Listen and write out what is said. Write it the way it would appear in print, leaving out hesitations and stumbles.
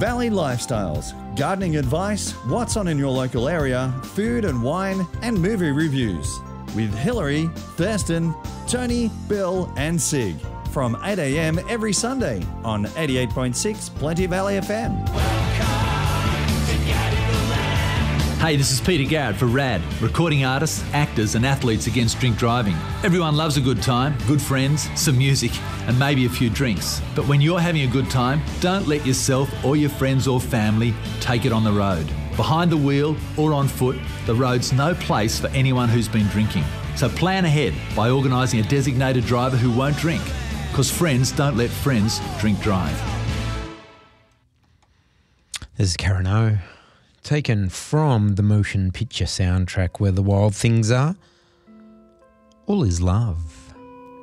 Valley Lifestyles, gardening advice, what's on in your local area, food and wine, and movie reviews. With Hillary, Thurston, Tony, Bill, and Sig. From 8 a.m. every Sunday on 88.6 Plenty Valley FM. Hey, this is Peter Garrett for RAD, recording artists, actors and athletes against drink driving. Everyone loves a good time, good friends, some music and maybe a few drinks. But when you're having a good time, don't let yourself or your friends or family take it on the road. Behind the wheel or on foot, the road's no place for anyone who's been drinking. So plan ahead by organising a designated driver who won't drink, because friends don't let friends drink drive. This is Karen O, taken from the motion picture soundtrack Where the Wild Things Are. All is love.